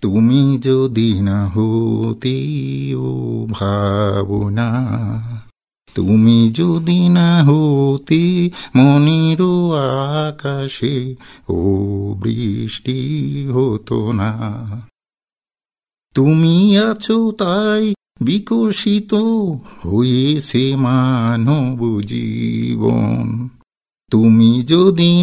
তুমি যদি না হতে ও ভাবনা, তুমি যদি না হতে মনের আকাশে, ও বৃষ্টি হতো না। তুমি আছো তাই বিকশিত হয়েছে মানব জীবন, তুমি যদি